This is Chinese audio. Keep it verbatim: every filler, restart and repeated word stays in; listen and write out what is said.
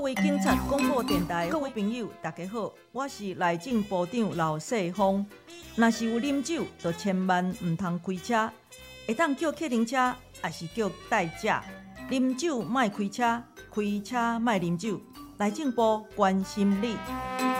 位警察广播电台各位朋友，大家好，我是内政部长老世芳。若是有啉酒，就千万唔通开车，会当叫客人车，还是叫代驾。啉酒莫开车，开车莫啉酒。内政部关心你。